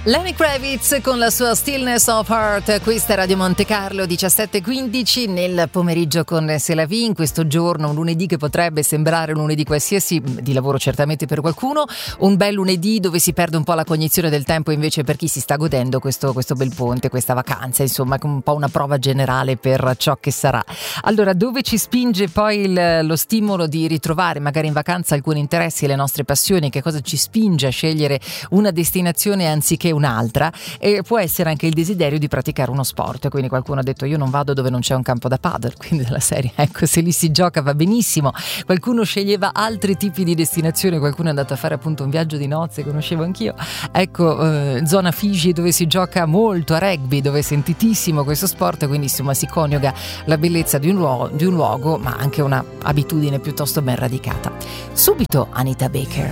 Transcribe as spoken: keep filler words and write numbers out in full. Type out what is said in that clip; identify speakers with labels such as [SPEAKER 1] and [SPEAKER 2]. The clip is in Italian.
[SPEAKER 1] Lenny Kravitz con la sua Stillness of Heart. Questa è Radio Monte Carlo, diciassette e quindici nel pomeriggio con C'est la vie. In questo giorno, un lunedì che potrebbe sembrare un lunedì qualsiasi, di lavoro certamente per qualcuno, un bel lunedì dove si perde un po' la cognizione del tempo invece per chi si sta godendo questo, questo bel ponte, questa vacanza, insomma un po' una prova generale per ciò che sarà. Allora, dove ci spinge poi il, lo stimolo di ritrovare magari in vacanza alcuni interessi e le nostre passioni? Che cosa ci spinge a scegliere una destinazione anziché un'altra? E può essere anche il desiderio di praticare uno sport. Quindi qualcuno ha detto: io non vado dove non c'è un campo da padel, quindi della serie, ecco, se lì si gioca va benissimo. Qualcuno sceglieva altri tipi di destinazione, qualcuno è andato a fare appunto un viaggio di nozze, conoscevo anch'io, ecco, eh, zona Figi, dove si gioca molto a rugby, dove è sentitissimo questo sport, quindi insomma si coniuga la bellezza di un luogo, di un luogo ma anche una abitudine piuttosto ben radicata. Subito Anita Baker.